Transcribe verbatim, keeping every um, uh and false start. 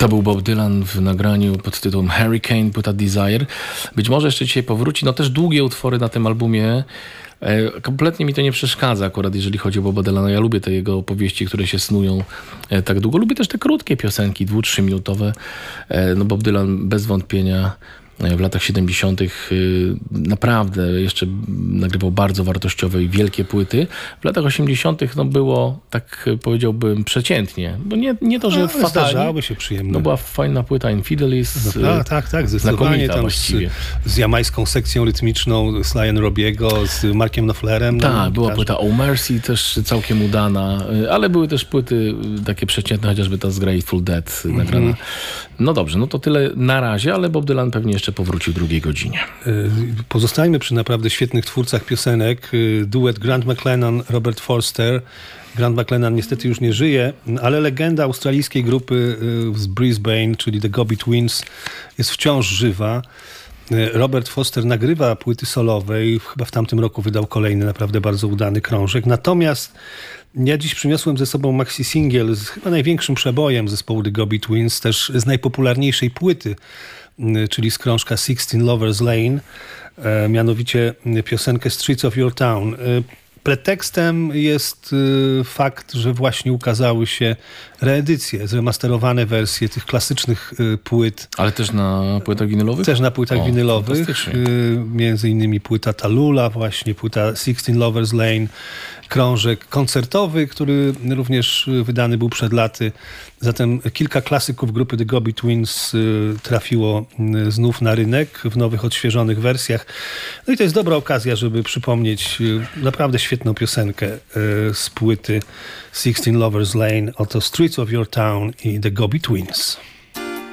To był Bob Dylan w nagraniu pod tytułem Hurricane, płyta Desire. Być może jeszcze dzisiaj powróci. No też długie utwory na tym albumie. E, kompletnie mi to nie przeszkadza akurat, jeżeli chodzi o Boba Dylana. Ja lubię te jego opowieści, które się snują e, tak długo. Lubię też te krótkie piosenki, dwu-, trzyminutowe. E, no Bob Dylan bez wątpienia w latach siedemdziesiątych naprawdę jeszcze nagrywał bardzo wartościowe i wielkie płyty. W latach osiemdziesiątych no było, tak powiedziałbym, przeciętnie. Bo nie, nie to, że no, fatalnie. Zdarzały się przyjemne. No była fajna płyta Infidelis. No, tak, tak, zdecydowanie. Tam właściwie. Z, z jamańską sekcją rytmiczną, z Lion Robiego, z Markiem Knopflerem. Tak, no, była każdy. płyta Oh Mercy też całkiem udana, ale były też płyty takie przeciętne, chociażby ta z Grateful Dead mm-hmm. nagrana. No dobrze, no to tyle na razie, ale Bob Dylan pewnie jeszcze powróci w drugiej godzinie. Pozostajmy przy naprawdę świetnych twórcach piosenek. Duet Grant McLennan, Robert Forster. Grant McLennan niestety już nie żyje, ale legenda australijskiej grupy z Brisbane, czyli The Gobi Twins, jest wciąż żywa. Robert Forster nagrywa płyty solowe i chyba w tamtym roku wydał kolejny naprawdę bardzo udany krążek. Natomiast ja dziś przyniosłem ze sobą maxi singiel z chyba największym przebojem zespołu The Gobi Twins, też z najpopularniejszej płyty, czyli z krążka Sixteen Lovers Lane, mianowicie piosenkę Streets of Your Town. Pretekstem jest fakt, że właśnie ukazały się reedycje, zremasterowane wersje tych klasycznych płyt. Ale też na płytach winylowych? Też na płytach o, winylowych. Między innymi płyta Tallulah, właśnie płyta Sixteen Lovers Lane, krążek koncertowy, który również wydany był przed laty. Zatem kilka klasyków grupy The Gobi Twins trafiło znów na rynek w nowych, odświeżonych wersjach. No i to jest dobra okazja, żeby przypomnieć naprawdę świetną piosenkę z płyty Sixteen Lovers Lane. Oto Streets of Your Town i The Gobi Twins.